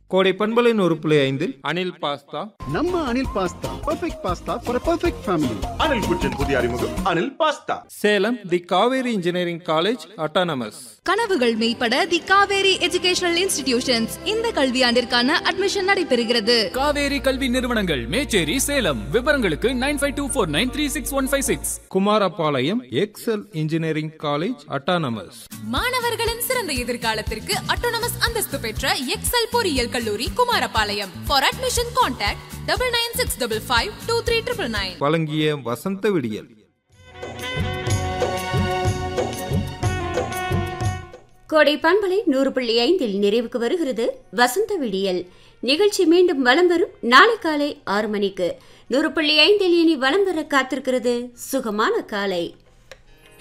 கோடை பண்பலை 100.5 அனில் பாஸ்தா. நம்ம Anil pasta perfect pasta for perfect family. Anil குச்சின் புதிய அறிமுகம் அனில் பாஸ்தா. சேலம் தி காவேரி இன்ஜினியரிங் காலேஜ் அட்டானமஸ். கனவுகள் மெய்ப்பட தி காவேரி எஜுகேஷனல் இன்ஸ்டிடியூஷன்ஸ் இந்த கல்வியாண்டிற்கான அட்மிஷன் நடைபெறுகிறது. காவேரி கல்வி நிறுவனங்கள் மேச்சேரி சேலம். விவரங்களுக்கு 9524936156. Kumarapalayam XL engineering college autonomous. மாணவர்களின் சிறந்த எதிர்காலத்திற்கு அட்டானமஸ் அந்தஸ்து பெற்ற எக்ஸல் பொறியியல் கல்லூரி குமாரபாளையம். For admission contact 9965523999. வழங்கிய வசந்த விடியல். கோடை பண்பலை 100.5 நிறைவுக்கு வருகிறது வசந்த விடியல் நிகழ்ச்சி. மீண்டும் வலம் வரும் நாளை காலை 6 மணிக்கு 100.5 இனி வலம் வர காத்திருக்கிறது சுகமான காலை.